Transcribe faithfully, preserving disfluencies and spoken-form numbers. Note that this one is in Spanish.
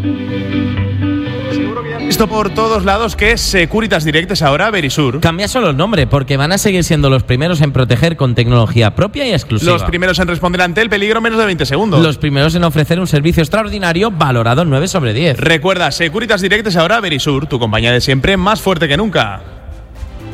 Visto por todos lados que es Securitas Direct es ahora Verisur. Cambia solo el nombre, porque van a seguir siendo los primeros en proteger con tecnología propia y exclusiva. Los primeros en responder ante el peligro en menos de veinte segundos. Los primeros en ofrecer un servicio extraordinario valorado en nueve sobre diez. Recuerda, Securitas Direct es ahora Verisur, tu compañía de siempre más fuerte que nunca.